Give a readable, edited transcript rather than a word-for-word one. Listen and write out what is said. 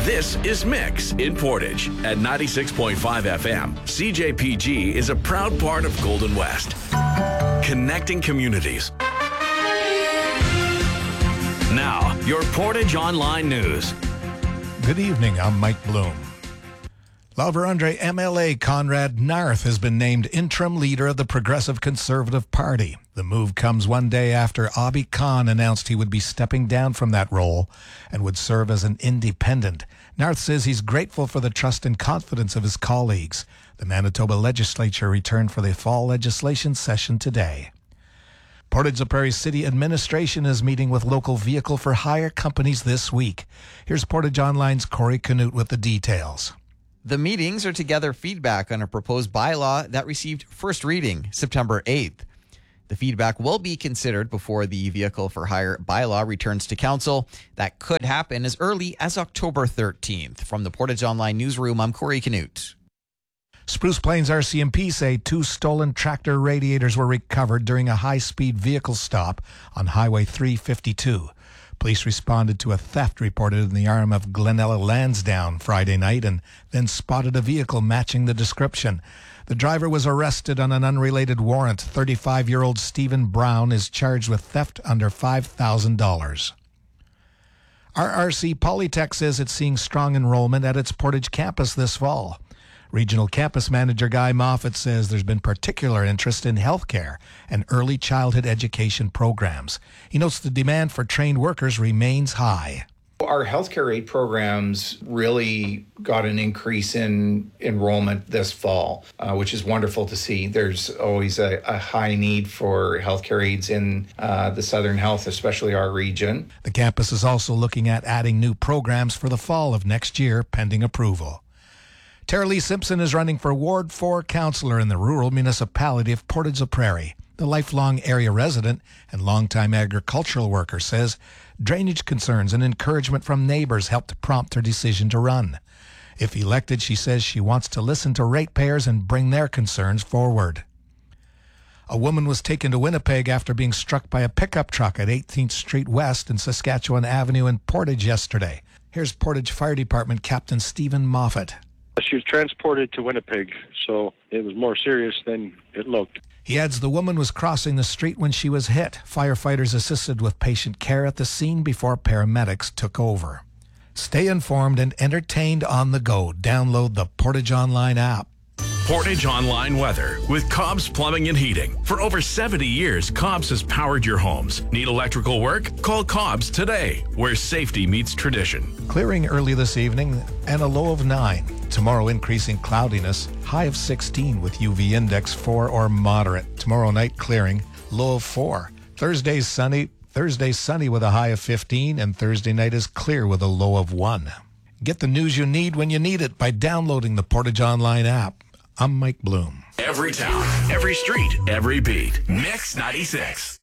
This is Mix in Portage at 96.5 FM. CJPG is a proud part of Golden West, connecting communities. Now, your Portage Online News. Good evening, I'm Mike Bloom. La Vérendrye MLA Conrad Narth has been named interim leader of the Progressive Conservative Party. The move comes one day after Abi Khan announced he would be stepping down from that role and would serve as an independent. Narth says he's grateful for the trust and confidence of his colleagues. The Manitoba legislature returned for the fall legislation session today. Portage-la-Prairie City Administration is meeting with local vehicle for hire companies this week. Here's Portage Online's Corey Canute with the details. The meetings are to gather feedback on a proposed bylaw that received first reading September 8th. The feedback will be considered before the Vehicle for Hire bylaw returns to Council. That could happen as early as October 13th. From the Portage Online Newsroom, I'm Corey Canute. Spruce Plains RCMP say 2 stolen tractor radiators were recovered during a high-speed vehicle stop on Highway 352. Police responded to a theft reported in the arm of Glenella Lansdowne Friday night and then spotted a vehicle matching the description. The driver was arrested on an unrelated warrant. 35-year-old Stephen Brown is charged with theft under $5,000. RRC Polytech says it's seeing strong enrollment at its Portage campus this fall. Regional Campus Manager Guy Moffat says there's been particular interest in healthcare and early childhood education programs. He notes the demand for trained workers remains high. Our healthcare aid programs really got an increase in enrollment this fall, which is wonderful to see. There's always a high need for healthcare aides in the Southern Health, especially our region. The campus is also looking at adding new programs for the fall of next year, pending approval. Tara Lee Simpson is running for Ward 4 councillor in the rural municipality of Portage-la-Prairie. The lifelong area resident and longtime agricultural worker says drainage concerns and encouragement from neighbors helped prompt her decision to run. If elected, she says she wants to listen to ratepayers and bring their concerns forward. A woman was taken to Winnipeg after being struck by a pickup truck at 18th Street West and Saskatchewan Avenue in Portage yesterday. Here's Portage Fire Department Captain Stephen Moffat. She was transported to Winnipeg, so it was more serious than it looked. He adds the woman was crossing the street when she was hit. Firefighters assisted with patient care at the scene before paramedics took over. Stay informed and entertained on the go. Download the Portage Online app. Portage Online Weather with Cobb's Plumbing and Heating. For over 70 years, Cobb's has powered your homes. Need electrical work? Call Cobb's today, where safety meets tradition. Clearing early this evening and a low of 9. Tomorrow increasing cloudiness, high of 16 with UV index 4 or moderate. Tomorrow night clearing, low of 4. Thursday's sunny with a high of 15, and Thursday night is clear with a low of 1. Get the news you need when you need it by downloading the Portage Online app. I'm Mike Bloom. Every town, every street, every beat. Mix 96.